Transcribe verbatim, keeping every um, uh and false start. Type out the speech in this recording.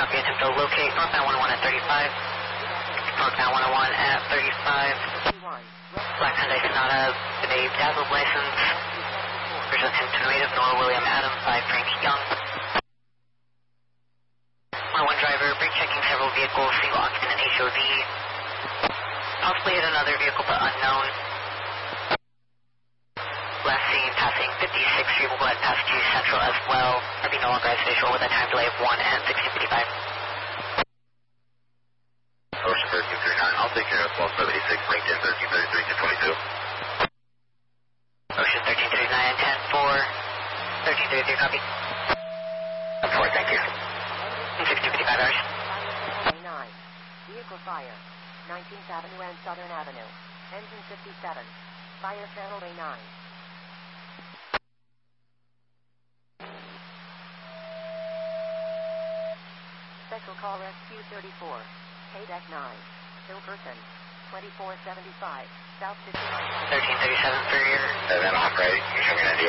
Copy, attempt to locate northbound one oh one at thirty-five. Northbound one oh one at thirty-five. Black Hyundai Sonata, with a dazzled license. There's attempt to native Nora William Adams by Frank Young. one oh one driver, brake checking several vehicles, single occupant and H O V. Possibly hit another vehicle but unknown. Last seen passing fifty-six Fuel Blood past two Central as well. R B no longer has visual with a time delay of one and sixteen fifty-five. Ocean thirteen thirty-nine, I'll take care of twelve seventy-six, LinkedIn thirteen thirty-three to twenty-two. Ocean thirteen thirty-nine, ten four, thirteen thirty-three, copy. ten four, thank you. sixteen fifty-five hours. twenty-nine, vehicle fire, nineteenth Avenue and Southern Avenue, engine fifty-seven, fire channel A nine. Special call rescue thirty-four, K deck nine, Hilperton, twenty-four seventy-five, South fifty-nine. thirteen thirty-seven for your... seven, operate, you're showing an